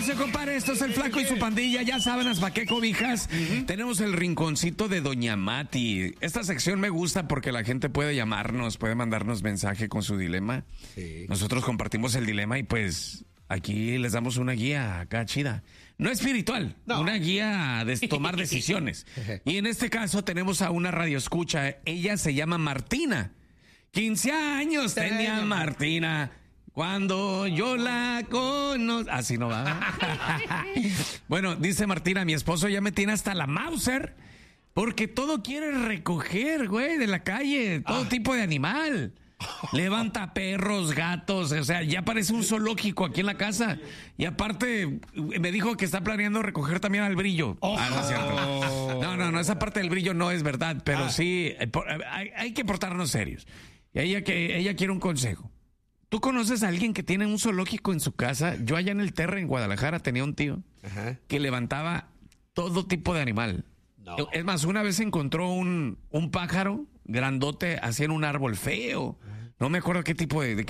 espacio, compadre. Esto es El Flaco y su pandilla. Ya saben, ¿para qué cobijas? Tenemos el rinconcito de Doña Mati. Esta sección me gusta porque la gente puede llamarnos, puede mandarnos mensaje con su dilema. Sí. Nosotros compartimos el dilema y pues aquí les damos una guía acá chida. No espiritual, no. Una guía de tomar decisiones. Y en este caso tenemos a una radioescucha. Ella se llama Martina. 15 años tenía Martina cuando yo la conozco. Así no va. Bueno, dice Martina, mi esposo ya me tiene hasta la Mauser porque todo quiere recoger, güey, de la calle. Todo tipo de animal. Levanta perros, gatos, o sea, ya parece un zoológico aquí en la casa. Y aparte, me dijo que está planeando recoger también al brillo. No es cierto. No, esa parte del brillo no es verdad, pero sí, hay que portarnos serios. Y ella quiere un consejo. ¿Tú conoces a alguien que tiene un zoológico en su casa? Yo allá en el Terra, en Guadalajara, tenía un tío que levantaba todo tipo de animal. No. Es más, una vez encontró un pájaro grandote así en un árbol feo. No me acuerdo qué tipo de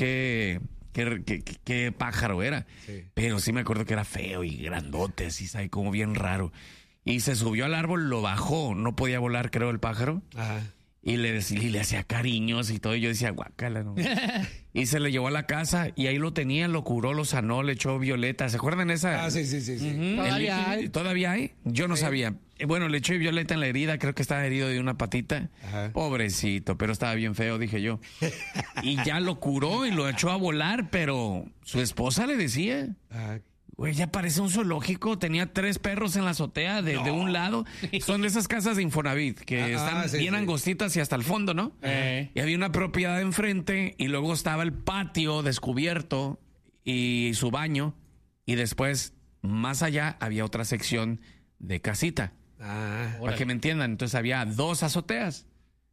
qué pájaro era. Sí. Pero sí me acuerdo que era feo y grandote, así, ¿sabes? Como bien raro. Y se subió al árbol, lo bajó. No podía volar, creo, el pájaro. Ajá. Y le hacía cariños y todo. Y yo decía, guácala, ¿no? Y se le llevó a la casa y ahí lo tenía, lo curó, lo sanó, le echó violeta. ¿Se acuerdan esa? Sí. ¿Todavía hay? ¿Todavía hay? Yo no sabía. Bueno, le eché violeta en la herida, creo que estaba herido de una patita. Ajá. Pobrecito, pero estaba bien feo, dije yo. Y ya lo curó y lo echó a volar, pero su esposa le decía... Güey, ya parece un zoológico. Tenía 3 perros en la azotea de un lado. Son de esas casas de Infonavit que están bien angostitas y hasta el fondo, ¿no? Y había una propiedad enfrente y luego estaba el patio descubierto y su baño. Y después, más allá, había otra sección de casita. Para que me entiendan. Entonces había 2 azoteas.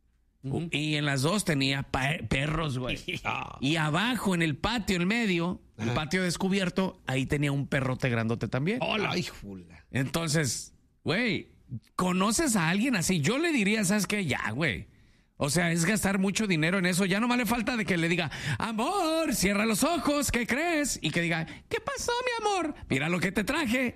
Y en las 2 tenía perros, güey. Y abajo, en el patio, en medio, el patio descubierto, ahí tenía un perrote grandote también. ¡Hola, híjula! Entonces, güey, ¿conoces a alguien así? Yo le diría, ¿sabes qué? Ya, güey. O sea, es gastar mucho dinero en eso. Ya nomás le falta de que le diga, amor, cierra los ojos, ¿qué crees? Y que diga, ¿qué pasó, mi amor? Mira lo que te traje.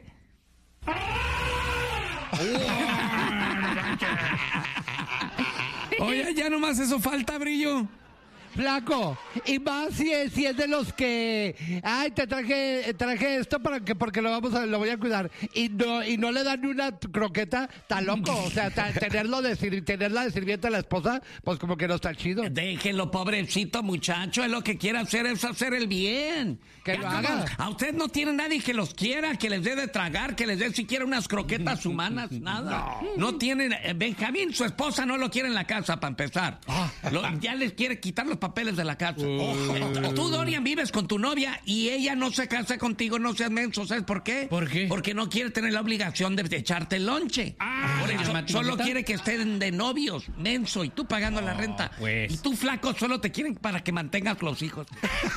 Oye, ya nomás eso falta, Brillo. Flaco, y más si es de los que, ay, te traje esto porque lo voy a cuidar y no le dan ni una croqueta, está loco, o sea, tenerla de sirvienta a la esposa, pues como que no está chido. Déjenlo, pobrecito muchacho, es lo que quiere hacer, es hacer el bien. Que lo haga. A usted no tiene nadie que los quiera, que les dé de tragar, que les dé siquiera unas croquetas humanas, nada. No tienen, Benjamín, su esposa no lo quiere en la casa para empezar. Ya les quiere quitar los papeles de la casa. Tú, Dorian, vives con tu novia y ella no se casa contigo, no seas menso. ¿Sabes por qué? ¿Por qué? Porque no quiere tener la obligación de echarte el lonche. Por eso, solo quiere que estén de novios, menso, y tú pagando la renta. Pues. Y tú, flaco, solo te quieren para que mantengas los hijos.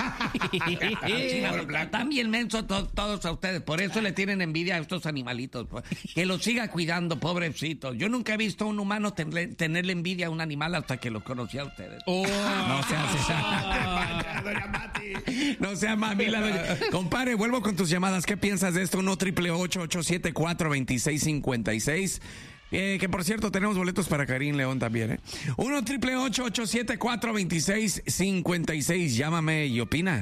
También menso todos a ustedes. Por eso le tienen envidia a estos animalitos. Que los siga cuidando, pobrecitos. Yo nunca he visto a un humano tenerle envidia a un animal hasta que los conocí a ustedes. No se hace. No sea mamila. Compadre, vuelvo con tus llamadas. ¿Qué piensas de esto? 1-888-874-2656. Que por cierto, tenemos boletos para Karim León también, 1-888-874-2656. Llámame y opina.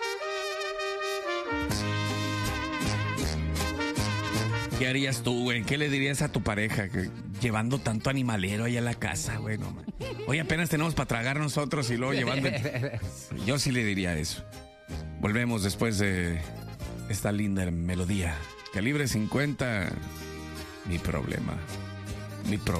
¿Qué harías tú, güey? ¿Qué le dirías a tu pareja llevando tanto animalero ahí a la casa, güey? No, hoy apenas tenemos para tragar nosotros y luego llevando... Yo sí le diría eso. Volvemos después de esta linda melodía. Calibre 50, mi problema.